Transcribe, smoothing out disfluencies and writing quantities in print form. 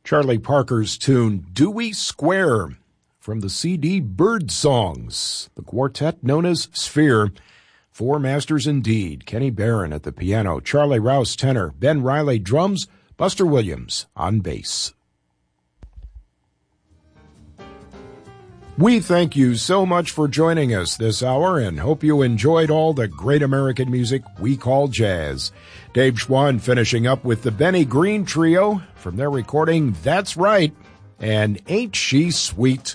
Charlie Parker's tune, Dewey Square, from the CD Bird Songs, the quartet known as Sphere. Four masters indeed. Kenny Barron at the piano, Charlie Rouse tenor, Ben Riley drums, Buster Williams on bass. We thank you so much for joining us this hour and hope you enjoyed all the great American music we call jazz. Dave Schwann finishing up with the Benny Green Trio from their recording That's Right and Ain't She Sweet.